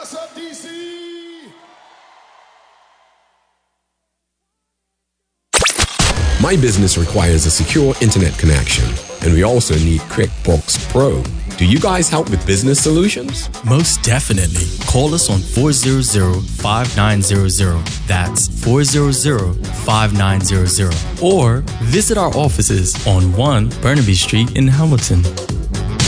What's up, DC? My business requires a secure internet connection, and we also need QuickBooks Pro. Do you guys help with business solutions? Most definitely. Call us on 400-5900. That's 400-5900. Or visit our offices on 1 Burnaby Street in Hamilton.